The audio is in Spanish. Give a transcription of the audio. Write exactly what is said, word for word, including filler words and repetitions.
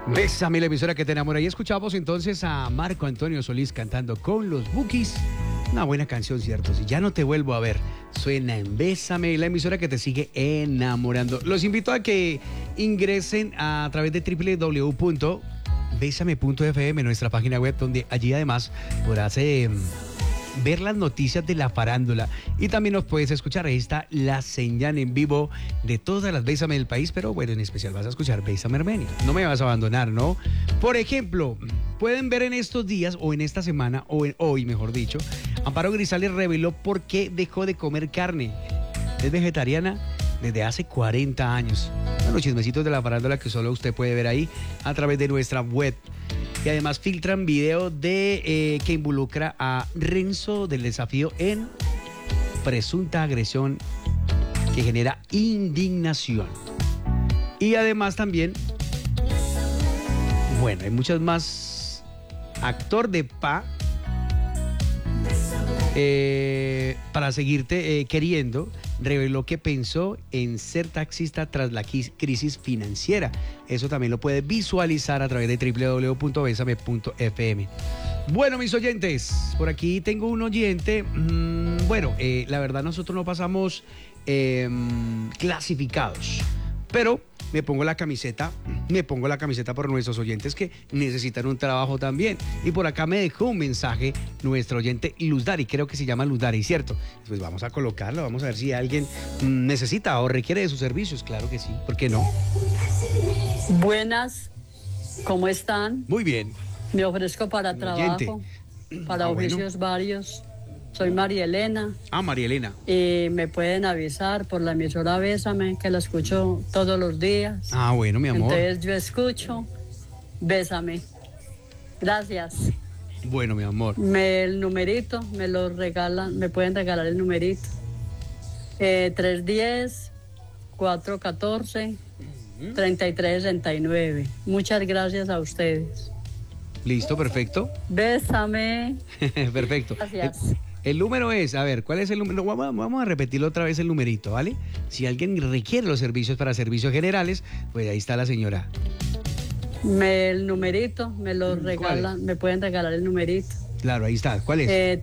Bésame, la emisora que te enamora. Y escuchamos entonces a Marco Antonio Solís cantando con los Bukis. Una buena canción, ¿cierto? Si ya no te vuelvo a ver, suena en Bésame, la emisora que te sigue enamorando. Los invito a que ingresen a través de doble u doble u doble u punto bésame punto efe eme, nuestra página web, donde allí además podrás eh, ver las noticias de la farándula y también nos puedes escuchar. Ahí está la señal en vivo de todas las Bésame del país, pero bueno, en especial vas a escuchar Bésame Armenia. No me vas a abandonar, ¿no? Por ejemplo, pueden ver en estos días o en esta semana o en hoy, mejor dicho, Amparo Grisales reveló por qué dejó de comer carne. Es vegetariana desde hace cuarenta años. Bueno, chismecitos de la farándula que solo usted puede ver ahí a través de nuestra web. Y además filtran video de eh, que involucra a Renzo del Desafío en presunta agresión que genera indignación. Y además también, bueno, hay muchas más. Actor de P A eh, para seguirte eh, queriendo, reveló que pensó en ser taxista tras la crisis financiera. Eso también lo puede visualizar a través de doble u doble u doble u punto bésame punto efe eme. Bueno, mis oyentes, por aquí tengo un oyente. Mmm, bueno, eh, la verdad nosotros no pasamos eh, clasificados, pero me pongo la camiseta, me pongo la camiseta por nuestros oyentes que necesitan un trabajo también. Y por acá me dejó un mensaje nuestro oyente Luzdari, creo que se llama Luzdari, ¿cierto? Pues vamos a colocarlo, vamos a ver si alguien necesita o requiere de sus servicios. Claro que sí, ¿por qué no? Buenas, ¿cómo están? Muy bien. Me ofrezco para un trabajo, oyente. para ah, oficios bueno. varios. Soy María Elena. Ah, María Elena. Y me pueden avisar por la emisora Bésame, que la escucho todos los días. Ah, bueno, mi amor. Entonces yo escucho Bésame. Gracias. Bueno, mi amor. Me, el numerito, me lo regalan, me pueden regalar el numerito. Eh, tres uno cero, cuatro uno cuatro, tres tres seis nueve. Muchas gracias a ustedes. Listo, perfecto. Bésame. Perfecto. Gracias. El, el número es, a ver, ¿cuál es el número? Vamos, vamos a repetirlo otra vez el numerito, ¿vale? Si alguien requiere los servicios para servicios generales, pues ahí está la señora. Me, el numerito, me lo regalan, me pueden regalar el numerito. Claro, ahí está. ¿Cuál es? Eh,